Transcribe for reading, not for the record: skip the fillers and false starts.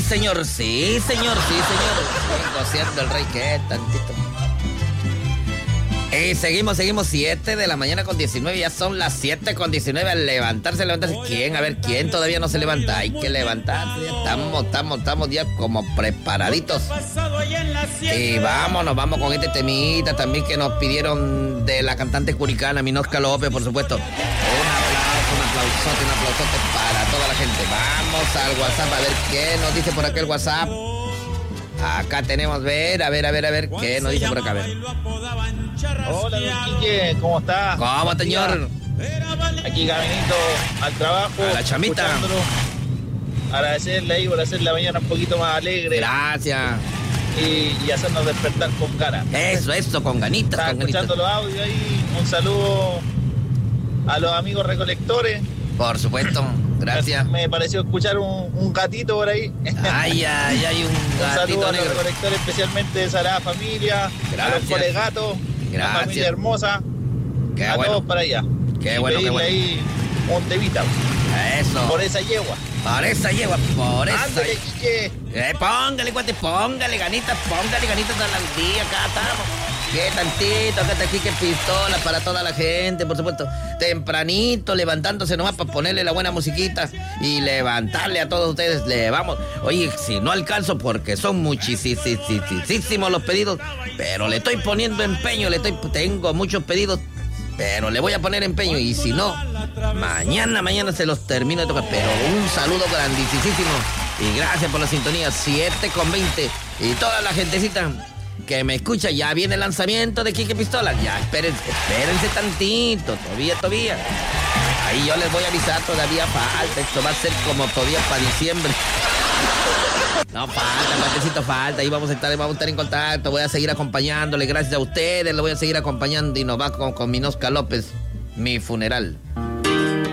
señor, sí, señor. Sí, goceando el rey, ¿qué tantito? Y seguimos, 7 de la mañana con 19, ya son las 7 con 19, al levantarse. ¿Quién? A ver, ¿quién todavía no se levanta? Hay que levantarse, estamos ya como preparaditos. Y vamos con este temita también que nos pidieron de la cantante curicana, Minosca López, por supuesto. Un aplausote para toda la gente. Vamos al WhatsApp a ver qué nos dice por acá el WhatsApp. Acá tenemos, a ver, ¿qué nos dice por acá? A ver. Hola, don Quique, ¿cómo está? ¿Cómo, señor? Aquí caminito al trabajo. A la chamita. Agradecerle ahí por hacer la mañana un poquito más alegre. Gracias. Y hacernos despertar con ganas. Eso, con ganitas. Estaba escuchando los audios ahí. Un saludo a los amigos recolectores. Por supuesto, gracias. Me pareció escuchar un gatito por ahí. Ay, hay un gatito. Un saludo a los negro. recolectores, especialmente de Sagrada Familia. Gracias. A los colegatos. Gracias. La familia hermosa. Qué a bueno. todos para allá. Qué y bueno, pedirle qué bueno. ahí un temita. Eso. Por esa yegua. Por esa yegua, por esa. Ándale, Quique. Póngale, cuate, póngale ganitas todo el día, acá estamos. Qué tantito, acá está aquí, que pistola para toda la gente, por supuesto. Tempranito, levantándose nomás para ponerle la buena musiquita y levantarle a todos ustedes. Le vamos. Oye, si no alcanzo, porque son muchísimos los pedidos, pero le estoy poniendo empeño, tengo muchos pedidos, pero le voy a poner empeño. Y si no, mañana se los termino de tocar. Pero un saludo grandísimo y gracias por la sintonía. 7:20 y toda la gentecita que me escucha, ya viene el lanzamiento de Quique Pistola. Ya, espérense tantito, todavía. Ahí yo les voy a avisar, todavía falta. Esto va a ser como todavía para diciembre. No, falta. Ahí vamos a estar en contacto. Voy a seguir acompañándole, gracias a ustedes. Le voy a seguir acompañando y nos va con Minosca López, mi funeral.